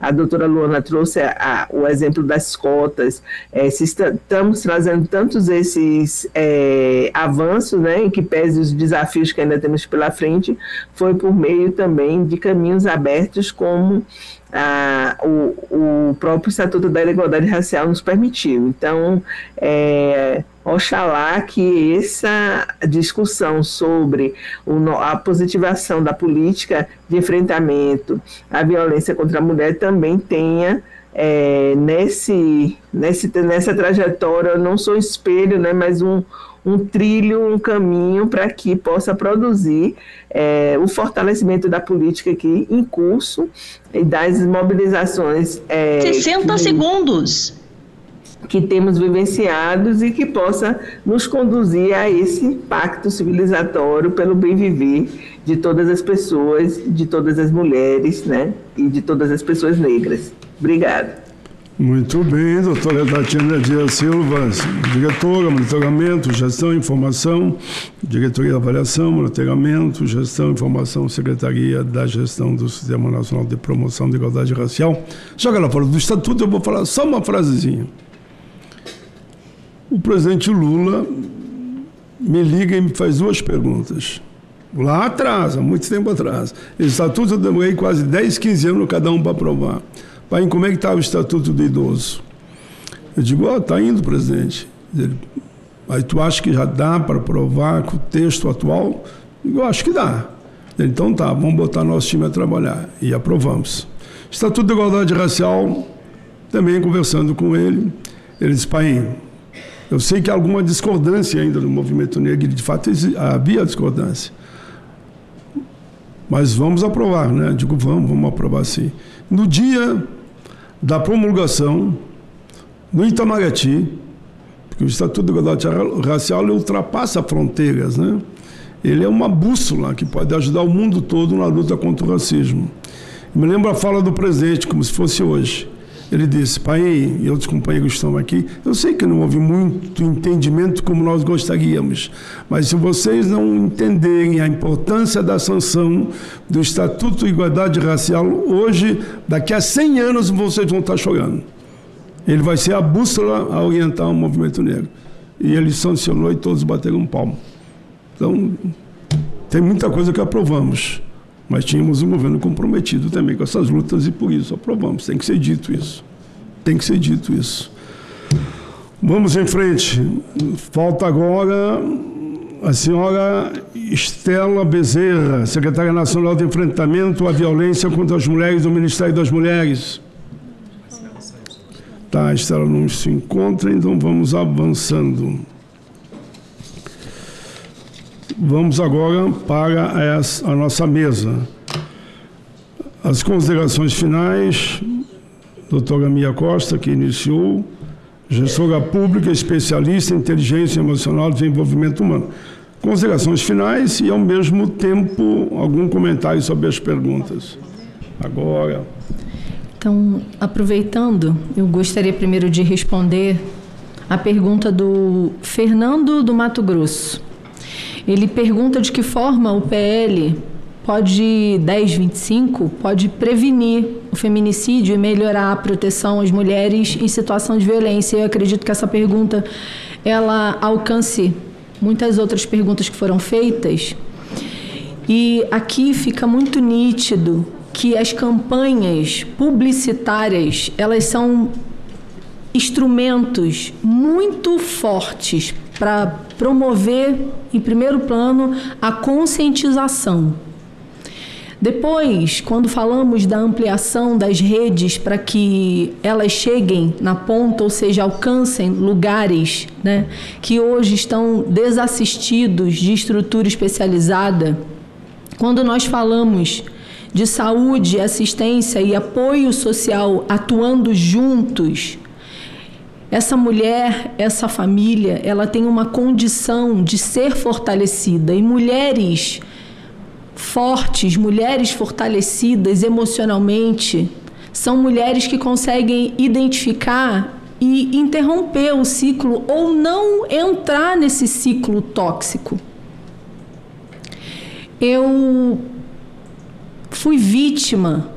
a doutora Luana trouxe o exemplo das cotas, se estamos trazendo tantos esses avanços, né, em que pese os desafios que ainda temos pela frente, foi por meio também de caminhos abertos como o próprio Estatuto da Igualdade Racial nos permitiu. Então, oxalá que essa discussão sobre a positivação da política de enfrentamento à violência contra a mulher também tenha nessa trajetória, não sou espelho, né, mas um trilho, um caminho para que possa produzir o fortalecimento da política aqui em curso e das mobilizações 60 segundos que temos vivenciados e que possa nos conduzir a esse pacto civilizatório pelo bem viver de todas as pessoas, de todas as mulheres, né, e de todas as pessoas negras. Obrigada. Muito bem, doutora Tatiana Dias Silva, diretora, monitoramento, gestão e informação, diretoria de avaliação, monitoramento, gestão e informação, secretaria da gestão do Sistema Nacional de Promoção da Igualdade Racial. Já que ela falou do Estatuto, eu vou falar só uma frasezinha. O presidente Lula me liga e me faz duas perguntas. Lá atrás, há muito tempo atrás. Esse Estatuto eu demorei quase 10, 15 anos cada um para aprovar. Pai, como é que está o Estatuto do Idoso? Eu digo, está indo, presidente. Ele, aí tu acha que já dá para aprovar com o texto atual? Eu digo, acho que dá. Ele, então tá, vamos botar nosso time a trabalhar. E aprovamos. Estatuto da Igualdade Racial, também conversando com ele, ele disse, pai, eu sei que há alguma discordância ainda no movimento negro, de fato havia discordância. Mas vamos aprovar, né? Eu digo, vamos aprovar sim. No dia da promulgação, no Itamaraty, porque o Estatuto da Igualdade Racial ultrapassa fronteiras, né? Ele é uma bússola que pode ajudar o mundo todo na luta contra o racismo. Eu me lembro a fala do presidente, como se fosse hoje. Ele disse, pai, e outros companheiros estão aqui, eu sei que não houve muito entendimento como nós gostaríamos, mas se vocês não entenderem a importância da sanção do Estatuto de Igualdade Racial, hoje, daqui a 100 anos, vocês vão estar chorando. Ele vai ser a bússola a orientar o movimento negro. E ele sancionou e todos bateram um palmo. Então, tem muita coisa que aprovamos. Mas tínhamos um governo comprometido também com essas lutas e por isso aprovamos. Tem que ser dito isso. Tem que ser dito isso. Vamos em frente. Falta agora a senhora Estela Bezerra, secretária nacional de enfrentamento à violência contra as mulheres do Ministério das Mulheres. Tá, a Estela não se encontra, então vamos avançando. Vamos agora para a nossa mesa. As considerações finais, doutora Mia Costa, que iniciou, gestora pública, especialista em inteligência emocional e desenvolvimento humano. Considerações finais e, ao mesmo tempo, algum comentário sobre as perguntas. Agora. Então, aproveitando, eu gostaria primeiro de responder a pergunta do Fernando do Mato Grosso. Ele pergunta de que forma o PL 1025 pode prevenir o feminicídio e melhorar a proteção às mulheres em situação de violência. Eu acredito que essa pergunta ela alcance muitas outras perguntas que foram feitas. E aqui fica muito nítido que as campanhas publicitárias, elas são instrumentos muito fortes para promover, em primeiro plano, a conscientização. Depois, quando falamos da ampliação das redes para que elas cheguem na ponta, ou seja, alcancem lugares, né, que hoje estão desassistidos de estrutura especializada, quando nós falamos de saúde, assistência e apoio social atuando juntos, essa mulher, essa família, ela tem uma condição de ser fortalecida. E mulheres fortes, mulheres fortalecidas emocionalmente, são mulheres que conseguem identificar e interromper o ciclo ou não entrar nesse ciclo tóxico. Eu fui vítima